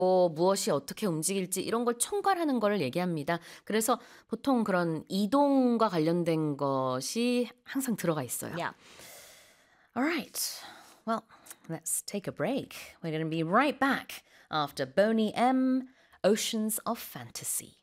무엇이 어떻게 움직일지 이런 걸 총괄하는 거를 얘기합니다. 그래서 보통 그런 이동과 관련된 것이 항상 들어가 있어요. Yeah. All right. Well, let's take a break. We're going to be right back after Boney M. Oceans of Fantasy.